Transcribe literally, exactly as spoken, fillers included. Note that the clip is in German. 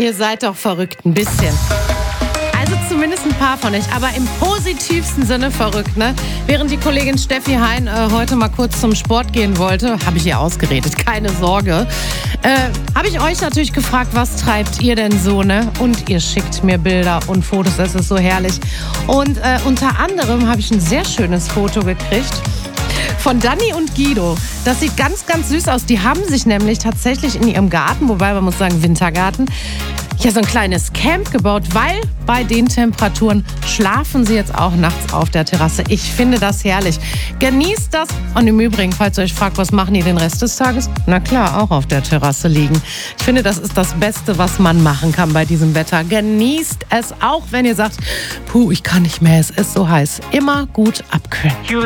Ihr seid doch verrückt, ein bisschen. Also zumindest ein paar von euch, aber im positivsten Sinne verrückt, ne? Während die Kollegin Steffi Hein äh, heute mal kurz zum Sport gehen wollte, habe ich ihr ausgeredet, keine Sorge, äh, habe ich euch natürlich gefragt, was treibt ihr denn so, ne? Und ihr schickt mir Bilder und Fotos, das ist so herrlich. Und äh, unter anderem habe ich ein sehr schönes Foto gekriegt von Dani und Guido. Das sieht ganz, ganz süß aus. Die haben sich nämlich tatsächlich in ihrem Garten, wobei man muss sagen Wintergarten, ja so ein kleines Camp gebaut, weil bei den Temperaturen schlafen sie jetzt auch nachts auf der Terrasse. Ich finde das herrlich. Genießt das. Und im Übrigen, falls ihr euch fragt, was machen die den Rest des Tages? Na klar, auch auf der Terrasse liegen. Ich finde, das ist das Beste, was man machen kann bei diesem Wetter. Genießt es, auch wenn ihr sagt, puh, ich kann nicht mehr, es ist so heiß. Immer gut abkühlen.